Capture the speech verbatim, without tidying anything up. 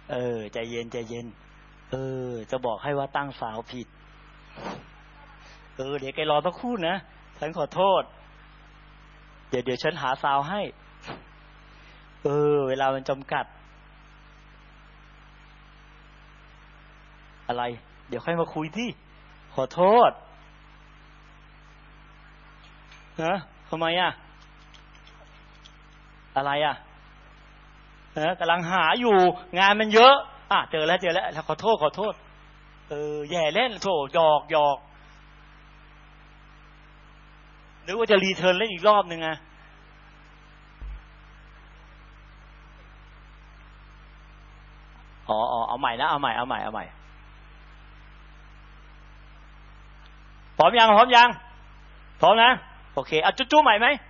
เออใจเย็นใจเย็นเออจะบอกให้ว่าตั้งสาวผิดเออเดี๋ยวแกรอสักครู่นะฉันขอโทษเดี๋ยวเดี๋ยวฉันหาซาวให้เออเวลามันจำกัดอะไรเดี๋ยวค่อยมาคุยที่ขอโทษฮะทำไมอ่ะอะไรอ่ะเออกำลังหาอยู่งานมันเยอะอ่ะเจอแล้วเจอแล้วขอโทษขอโทษเออแย่เล่นโถหยอกหยอกนึกว่าจะรีเทิร์นเล่นอีกรอบนึงไงอ๋ออ๋อเอาใหม่นะเอาใหม่เอาใหม่เอาใหม่พร้อมยังพร้อมยังพร้อมนะโอเคเอาจุ๊จุ๊ใหม่ไหม